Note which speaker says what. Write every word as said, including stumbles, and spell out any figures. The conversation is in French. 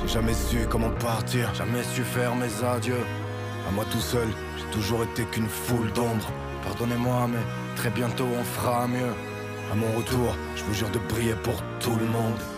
Speaker 1: J'ai jamais su comment partir, jamais su faire mes adieux. À moi tout seul, j'ai toujours été qu'une foule d'ombres. Pardonnez-moi mais très bientôt on fera mieux. À mon retour, je vous jure de briller pour tout le monde.